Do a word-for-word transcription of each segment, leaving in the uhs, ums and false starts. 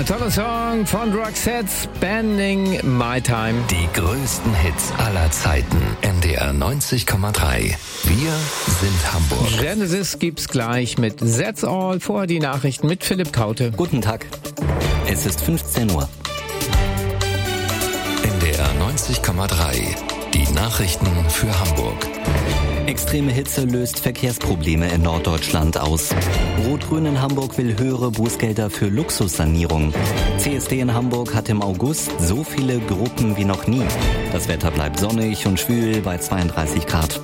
toller Song von Roxette, Spending My Time. Die größten Hits aller Zeiten. N D R neunzig Komma drei. Wir sind Hamburg. Genesis gibt's gleich mit That's All. Vorher die Nachrichten mit Philipp Kaute. Guten Tag. Es ist fünfzehn Uhr. N D R neunzig Komma drei. Die Nachrichten für Hamburg. Extreme Hitze löst Verkehrsprobleme in Norddeutschland aus. Rot-Grün in Hamburg will höhere Bußgelder für Luxussanierung. C S D in Hamburg hat im August so viele Gruppen wie noch nie. Das Wetter bleibt sonnig und schwül bei zweiunddreißig Grad.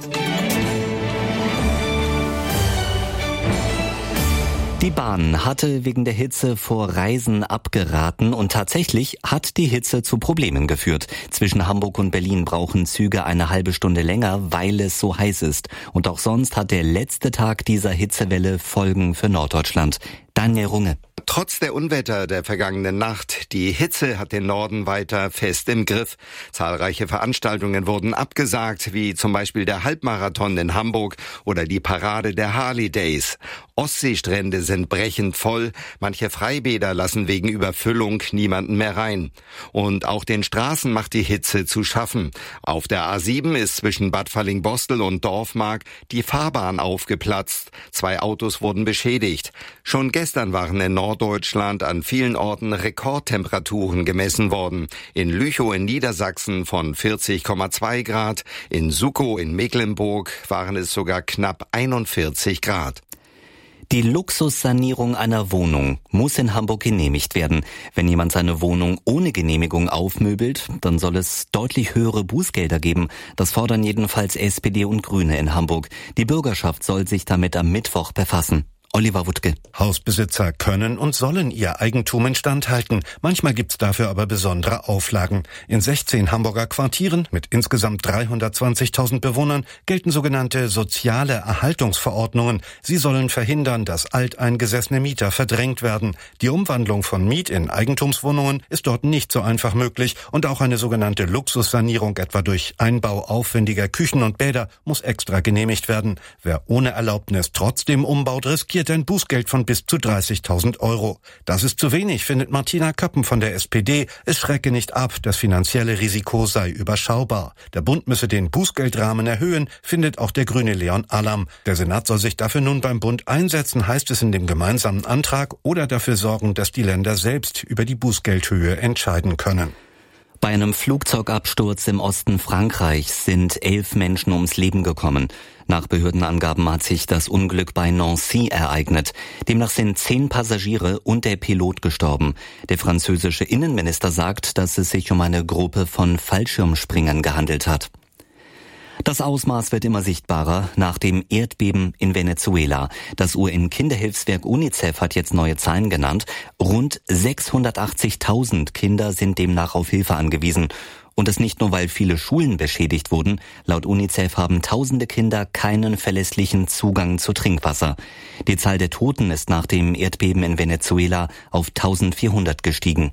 Die Bahn hatte wegen der Hitze vor Reisen abgeraten und tatsächlich hat die Hitze zu Problemen geführt. Zwischen Hamburg und Berlin brauchen Züge eine halbe Stunde länger, weil es so heiß ist. Und auch sonst hat der letzte Tag dieser Hitzewelle Folgen für Norddeutschland. Daniel Runge. Trotz der Unwetter der vergangenen Nacht, die Hitze hat den Norden weiter fest im Griff. Zahlreiche Veranstaltungen wurden abgesagt, wie zum Beispiel der Halbmarathon in Hamburg oder die Parade der Harley Days. Ostseestrände sind brechend voll, manche Freibäder lassen wegen Überfüllung niemanden mehr rein. Und auch den Straßen macht die Hitze zu schaffen. Auf der A sieben ist zwischen Bad Fallingbostel und Dorfmark die Fahrbahn aufgeplatzt. Zwei Autos wurden beschädigt. Schon gestern waren in Norddeutschland an vielen Orten Rekordtemperaturen gemessen worden. In Lüchow in Niedersachsen von vierzig Komma zwei Grad, in Sukow in Mecklenburg waren es sogar knapp einundvierzig Grad. Die Luxussanierung einer Wohnung muss in Hamburg genehmigt werden. Wenn jemand seine Wohnung ohne Genehmigung aufmöbelt, dann soll es deutlich höhere Bußgelder geben. Das fordern jedenfalls S P D und Grüne in Hamburg. Die Bürgerschaft soll sich damit am Mittwoch befassen. Oliver Wuttke. Hausbesitzer können und sollen ihr Eigentum instand halten. Manchmal gibt's dafür aber besondere Auflagen. In sechzehn Hamburger Quartieren mit insgesamt dreihundertzwanzigtausend Bewohnern gelten sogenannte soziale Erhaltungsverordnungen. Sie sollen verhindern, dass alteingesessene Mieter verdrängt werden. Die Umwandlung von Miet- in Eigentumswohnungen ist dort nicht so einfach möglich und auch eine sogenannte Luxussanierung, etwa durch Einbau aufwendiger Küchen und Bäder, muss extra genehmigt werden. Wer ohne Erlaubnis trotzdem umbaut, riskiert ein Bußgeld von bis zu dreißigtausend Euro. Das ist zu wenig, findet Martina Köppen von der S P D. Es schrecke nicht ab, das finanzielle Risiko sei überschaubar. Der Bund müsse den Bußgeldrahmen erhöhen, findet auch der Grüne Leon Alam. Der Senat soll sich dafür nun beim Bund einsetzen, heißt es in dem gemeinsamen Antrag, oder dafür sorgen, dass die Länder selbst über die Bußgeldhöhe entscheiden können. Bei einem Flugzeugabsturz im Osten Frankreichs sind elf Menschen ums Leben gekommen. Nach Behördenangaben hat sich das Unglück bei Nancy ereignet. Demnach sind zehn Passagiere und der Pilot gestorben. Der französische Innenminister sagt, dass es sich um eine Gruppe von Fallschirmspringern gehandelt hat. Das Ausmaß wird immer sichtbarer nach dem Erdbeben in Venezuela. Das U N-Kinderhilfswerk UNICEF hat jetzt neue Zahlen genannt. Rund sechshundertachtzigtausend Kinder sind demnach auf Hilfe angewiesen. Und das nicht nur, weil viele Schulen beschädigt wurden. Laut UNICEF haben tausende Kinder keinen verlässlichen Zugang zu Trinkwasser. Die Zahl der Toten ist nach dem Erdbeben in Venezuela auf eintausendvierhundert gestiegen.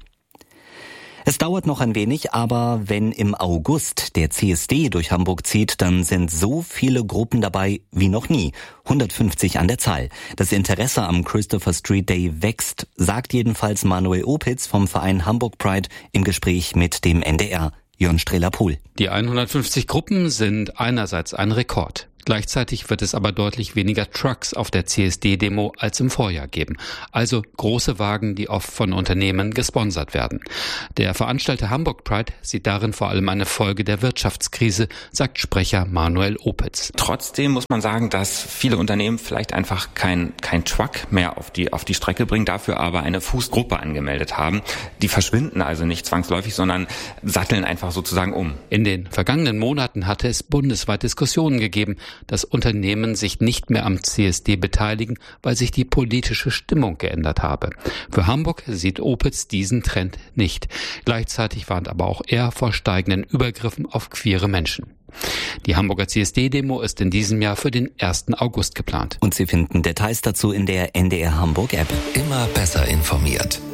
Es dauert noch ein wenig, aber wenn im August der C S D durch Hamburg zieht, dann sind so viele Gruppen dabei wie noch nie. hundertfünfzig an der Zahl. Das Interesse am Christopher Street Day wächst, sagt jedenfalls Manuel Opitz vom Verein Hamburg Pride im Gespräch mit dem N D R. Jörn Strehler-Pohl. Die hundertfünfzig Gruppen sind einerseits ein Rekord. Gleichzeitig wird es aber deutlich weniger Trucks auf der C S D-Demo als im Vorjahr geben. Also große Wagen, die oft von Unternehmen gesponsert werden. Der Veranstalter Hamburg Pride sieht darin vor allem eine Folge der Wirtschaftskrise, sagt Sprecher Manuel Opitz. Trotzdem muss man sagen, dass viele Unternehmen vielleicht einfach kein, kein Truck mehr auf die, auf die Strecke bringen, dafür aber eine Fußgruppe angemeldet haben. Die verschwinden also nicht zwangsläufig, sondern satteln einfach sozusagen um. In den vergangenen Monaten hatte es bundesweit Diskussionen gegeben, dass Unternehmen sich nicht mehr am C S D beteiligen, weil sich die politische Stimmung geändert habe. Für Hamburg sieht Opitz diesen Trend nicht. Gleichzeitig warnt aber auch er vor steigenden Übergriffen auf queere Menschen. Die Hamburger C S D-Demo ist in diesem Jahr für den ersten August geplant. Und Sie finden Details dazu in der N D R Hamburg App. Immer besser informiert.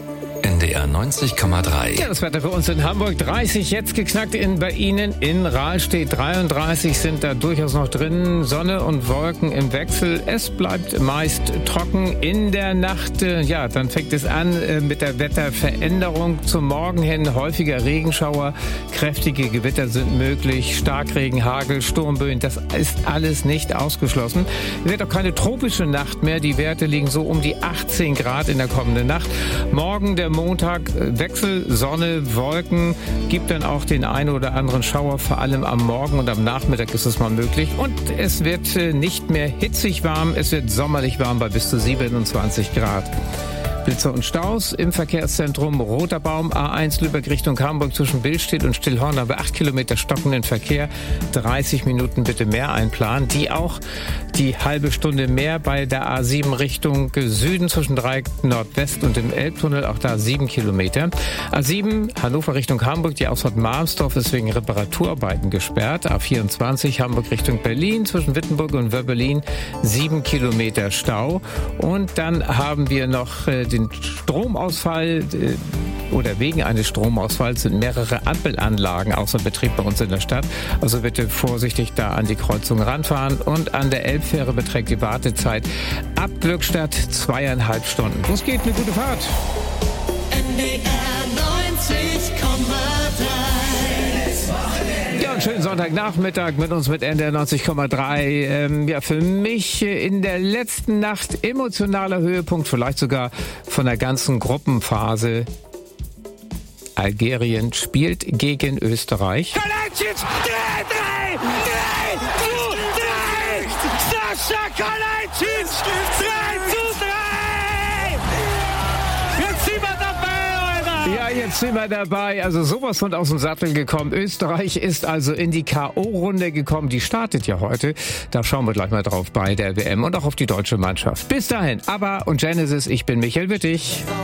N D R neunzig Komma drei. Ja, das Wetter für uns in Hamburg. dreißig jetzt geknackt in, bei Ihnen. In Rahlstedt dreiunddreißig sind da durchaus noch drin. Sonne und Wolken im Wechsel. Es bleibt meist trocken in der Nacht. Ja, dann fängt es an mit der Wetterveränderung. Zum Morgen hin häufiger Regenschauer. Kräftige Gewitter sind möglich. Starkregen, Hagel, Sturmböen. Das ist alles nicht ausgeschlossen. Es wird auch keine tropische Nacht mehr. Die Werte liegen so um die achtzehn Grad in der kommenden Nacht. Morgen der Montag, Wechsel, Sonne, Wolken, gibt dann auch den einen oder anderen Schauer, vor allem am Morgen und am Nachmittag ist es mal möglich. Und es wird nicht mehr hitzig warm, es wird sommerlich warm bei bis zu siebenundzwanzig Grad. Blitzer und Staus im Verkehrszentrum Roter Baum, A eins Lübeck Richtung Hamburg zwischen Billstedt und Stillhorn, aber acht Kilometer stockenden Verkehr, dreißig Minuten bitte mehr einplanen. Die auch die halbe Stunde mehr bei der A sieben Richtung Süden zwischen Dreieck Nordwest und dem Elbtunnel, auch da sieben Kilometer. A sieben Hannover Richtung Hamburg, die Ausfahrt Malmsdorf ist wegen Reparaturarbeiten gesperrt. A vierundzwanzig Hamburg Richtung Berlin zwischen Wittenburg und Wöbbelin, sieben Kilometer Stau. Und dann haben wir noch äh, den Stromausfall äh, oder wegen eines Stromausfalls sind mehrere Ampelanlagen außer Betrieb bei uns in der Stadt. Also bitte vorsichtig da an die Kreuzung ranfahren. Und an der Elbfähre beträgt die Wartezeit ab Glückstadt zweieinhalb Stunden. Los geht, eine gute Fahrt. N D R neunzig Komma drei. Ja, einen schönen Sonntagnachmittag mit uns mit N D R neunzig Komma drei. Ähm, ja, für mich in der letzten Nacht emotionaler Höhepunkt, vielleicht sogar von der ganzen Gruppenphase. Algerien spielt gegen Österreich. Kalajdzic, drei, drei, drei, zu drei. Sascha Kalajdzic, drei zu drei. Jetzt sind wir dabei, Alter. Ja, jetzt sind wir dabei. Also sowas von aus dem Sattel gekommen. Österreich ist also in die K O-Runde gekommen. Die startet ja heute. Da schauen wir gleich mal drauf bei der W M und auch auf die deutsche Mannschaft. Bis dahin, ABBA und Genesis. Ich bin Michael Wittig.